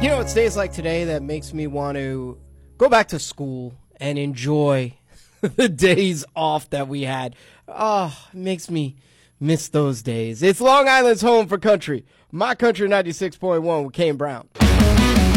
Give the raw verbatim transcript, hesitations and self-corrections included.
You know, it's days like today that makes me want to go back to school and enjoy the days off that we had. Oh, it makes me miss those days. It's Long Island's home for country. My Country ninety-six point one with Kane Brown.